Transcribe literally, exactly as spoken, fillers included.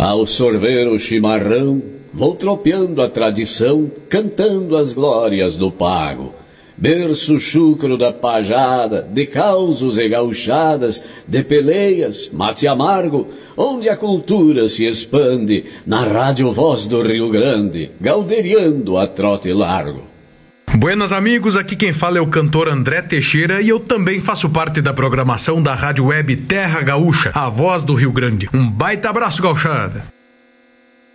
Ao sorver o chimarrão, vou tropeando a tradição, cantando as glórias do pago. Berço chucro da pajada, de causos e gauchadas, de peleias, mate amargo, onde a cultura se expande, na rádio Voz do Rio Grande, gauderiando a trote largo. Buenas amigos, aqui quem fala é o cantor André Teixeira e eu também faço parte da programação da rádio web Terra Gaúcha, a Voz do Rio Grande. Um baita abraço, gauchada!